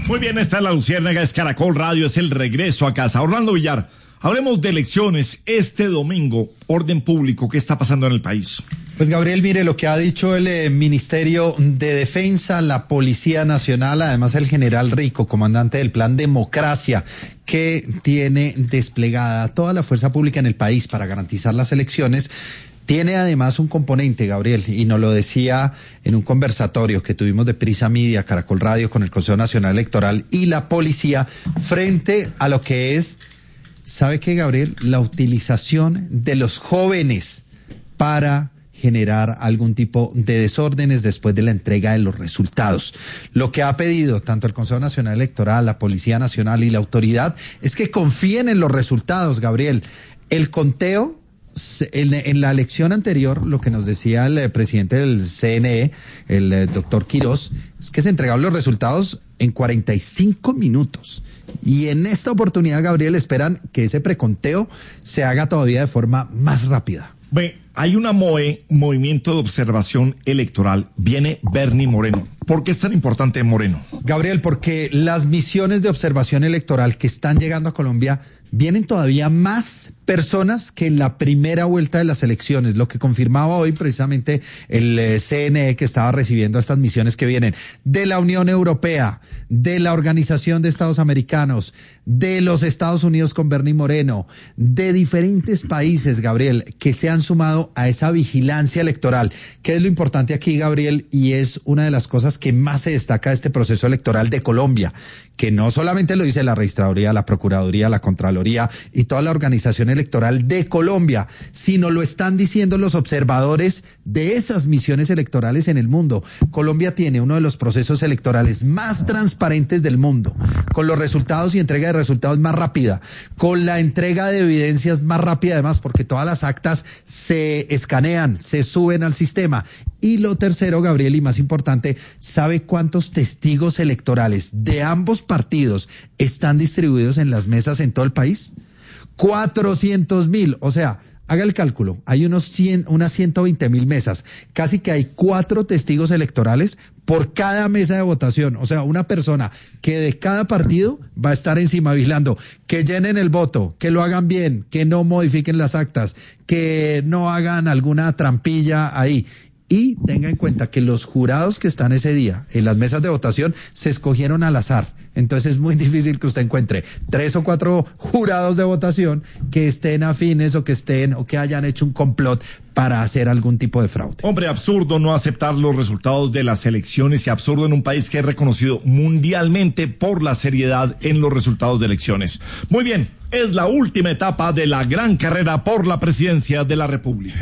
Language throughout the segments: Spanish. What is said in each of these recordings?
Muy bien, esta es la Luciérnaga, es Caracol Radio, es el regreso a casa. Orlando Villar, hablemos de elecciones este domingo, orden público, ¿qué está pasando en el país? Pues Gabriel, mire lo que ha dicho el Ministerio de Defensa, la Policía Nacional, además el general Rico, comandante del Plan Democracia, que tiene desplegada toda la fuerza pública en el país para garantizar las elecciones. Tiene además un componente, Gabriel, y nos lo decía en un conversatorio que tuvimos de Prisa Media, Caracol Radio, con el Consejo Nacional Electoral y la policía, frente a lo que es, ¿sabe qué, Gabriel? La utilización de los jóvenes para generar algún tipo de desórdenes después de la entrega de los resultados. Lo que ha pedido tanto el Consejo Nacional Electoral, la Policía Nacional y la autoridad es que confíen en los resultados, Gabriel. El conteo, en la elección anterior, lo que nos decía el presidente del CNE, el doctor Quirós, es que se entregaron los resultados en 45 minutos. Y en esta oportunidad, Gabriel, esperan que ese preconteo se haga todavía de forma más rápida. Hay una Movimiento de Observación Electoral. Viene Bernie Moreno. ¿Por qué es tan importante Moreno? Gabriel, porque las misiones de observación electoral que están llegando a Colombia vienen todavía más personas que en la primera vuelta de las elecciones, lo que confirmaba hoy precisamente el CNE, que estaba recibiendo estas misiones que vienen de la Unión Europea, de la Organización de Estados Americanos, de los Estados Unidos con Bernie Moreno, de diferentes países, Gabriel, que se han sumado a esa vigilancia electoral. ¿Qué es lo importante aquí, Gabriel? Y es una de las cosas que más se destaca de este proceso electoral de Colombia, que no solamente lo dice la Registraduría, la Procuraduría, la Contraloría y toda la organización electoral de Colombia, sino lo están diciendo los observadores de esas misiones electorales en el mundo. Colombia tiene uno de los procesos electorales más transparentes del mundo, con los resultados y entrega de resultados más rápida, con la entrega de evidencias más rápida además, porque todas las actas se escanean, se suben al sistema. Y lo tercero, Gabriel, y más importante, ¿sabe cuántos testigos electorales de ambos partidos están distribuidos en las mesas en todo el país? 400,000, o sea, haga el cálculo, hay unas 120,000 mesas, casi que hay 4 testigos electorales por cada mesa de votación, o sea, una persona que de cada partido va a estar encima vigilando, que llenen el voto, que lo hagan bien, que no modifiquen las actas, que no hagan alguna trampilla ahí. Y tenga en cuenta que los jurados que están ese día en las mesas de votación se escogieron al azar. Entonces es muy difícil que usted encuentre 3 o 4 jurados de votación que estén afines o que hayan hecho un complot para hacer algún tipo de fraude. Hombre, absurdo no aceptar los resultados de las elecciones y absurdo en un país que es reconocido mundialmente por la seriedad en los resultados de elecciones. Muy bien, es la última etapa de la gran carrera por la presidencia de la República.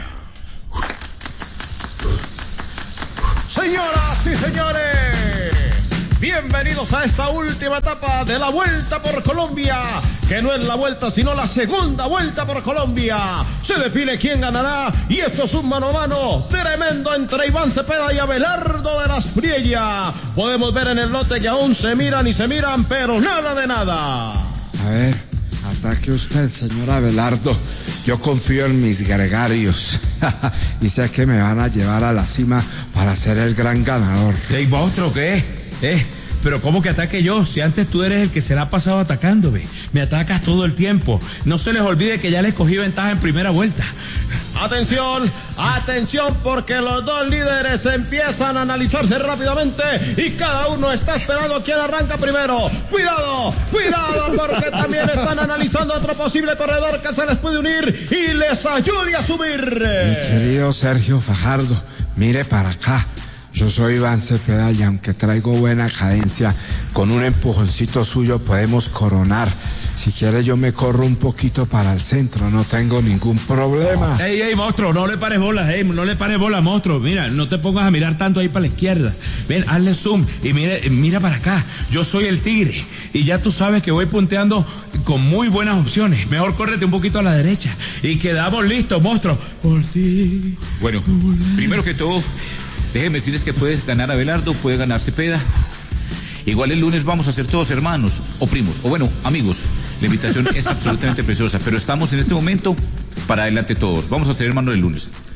Señoras y señores, bienvenidos a esta última etapa de la Vuelta por Colombia, que no es la vuelta sino la segunda Vuelta por Colombia. Se define quién ganará y esto es un mano a mano tremendo entre Iván Cepeda y Abelardo de las Priella. Podemos ver en el lote que aún se miran y se miran, pero nada de nada. A ver, ataque usted, señor Abelardo. Yo confío en mis gregarios y sé que me van a llevar a la cima para ser el gran ganador. ¿Y monstruo qué? Pero ¿cómo que ataque yo? Si antes tú eres el que se la ha pasado atacándome. Me atacas todo el tiempo. No se les olvide que ya les cogí ventaja en primera vuelta. Atención, atención, porque los dos líderes empiezan a analizarse rápidamente y cada uno está esperando quién arranca primero. Cuidado, cuidado, porque también están analizando otro posible corredor que se les puede unir y les ayude a subir. Mi querido Sergio Fajardo, mire para acá. Yo soy Iván Cepeda y aunque traigo buena cadencia, con un empujoncito suyo podemos coronar. Si quiere yo me corro un poquito para el centro, no tengo ningún problema. Ey, monstruo, no le pares bola, monstruo. Mira, no te pongas a mirar tanto ahí para la izquierda. Ven, hazle zoom y mira para acá. Yo soy el tigre y ya tú sabes que voy punteando con muy buenas opciones. Mejor córrete un poquito a la derecha y quedamos listos, monstruo. Por ti. Bueno, primero que todo, déjeme decirles que puedes ganar Abelardo, puede ganar Cepeda. Igual el lunes vamos a ser todos hermanos, o primos, o bueno, amigos. La invitación es absolutamente preciosa, pero estamos en este momento para adelante todos. Vamos a ser hermanos el lunes.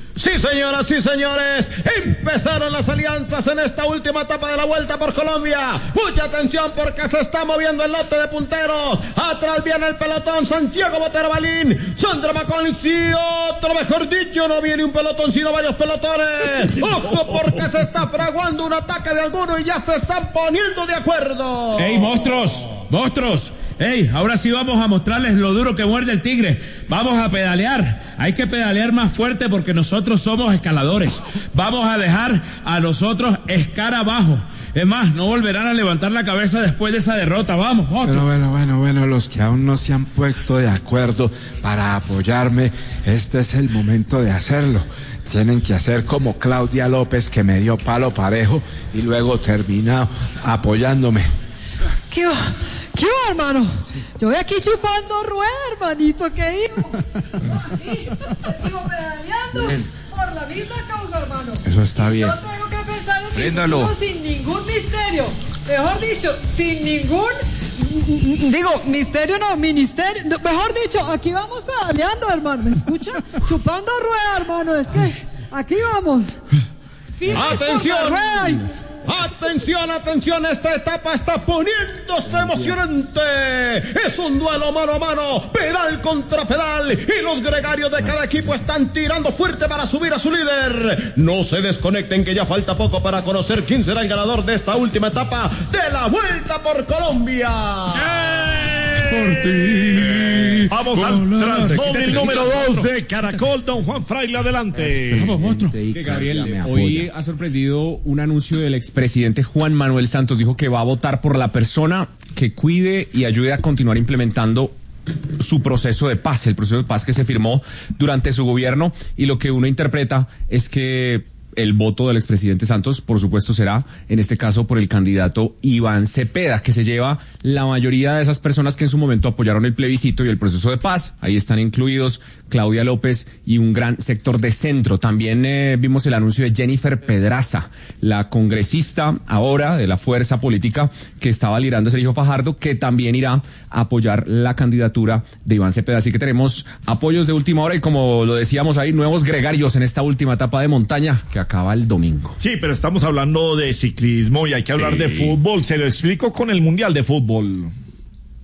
Sí, señoras, sí, señores, empezaron las alianzas en esta última etapa de la Vuelta por Colombia. Mucha atención porque se está moviendo el lote de punteros. Atrás viene el pelotón, Santiago Botero Balín, Sandra McCollins y otro, mejor dicho, no viene un pelotón sino varios pelotones. Ojo porque se está fraguando un ataque de alguno y ya se están poniendo de acuerdo. ¡Ey, monstruos! ¡Monstruos! ¡Ey! Ahora sí vamos a mostrarles lo duro que muerde el tigre. Vamos a pedalear. Hay que pedalear más fuerte porque nosotros somos escaladores. Vamos a dejar a nosotros escarabajo. Es más, no volverán a levantar la cabeza después de esa derrota. Vamos, monstruos. Bueno, los que aún no se han puesto de acuerdo para apoyarme, este es el momento de hacerlo. Tienen que hacer como Claudia López, que me dio palo parejo y luego termina apoyándome. ¿Qué va, hermano? Yo voy aquí chupando rueda, hermanito, ¿qué digo? Sigo pedaleando por la misma causa, hermano. Eso está bien. Yo tengo que pensar en Préndalo. mi futuro sin ningún misterio. Mejor dicho, sin ningún... misterio no, ministerio. No, mejor dicho, aquí vamos pedaleando, hermano. ¿Me escucha? Chupando rueda, hermano. Es que aquí vamos. ¡Atención! Atención, esta etapa está poniéndose emocionante. Es un duelo mano a mano, pedal contra pedal, y los gregarios de cada equipo están tirando fuerte para subir a su líder. No se desconecten que ya falta poco para conocer quién será el ganador de esta última etapa de la Vuelta por Colombia. Por ti. Vamos al Transmóvil número 2 de Caracol, don Juan Fraile, adelante. Vamos, monstruo. Que Gabriel, hoy ha sorprendido un anuncio del expresidente Juan Manuel Santos. Dijo que va a votar por la persona que cuide y ayude a continuar implementando su proceso de paz, el proceso de paz que se firmó durante su gobierno, y lo que uno interpreta es que el voto del expresidente Santos, por supuesto, será, en este caso, por el candidato Iván Cepeda, que se lleva la mayoría de esas personas que en su momento apoyaron el plebiscito y el proceso de paz. Ahí están incluidos Claudia López y un gran sector de centro. También vimos el anuncio de Jennifer Pedraza, la congresista ahora de la fuerza política que estaba liderando Sergio Fajardo, que también irá a apoyar la candidatura de Iván Cepeda. Así que tenemos apoyos de última hora y, como lo decíamos ahí, nuevos gregarios en esta última etapa de montaña que acaba el domingo. Sí, pero estamos hablando de ciclismo y hay que hablar de fútbol. Se lo explico con el Mundial de Fútbol.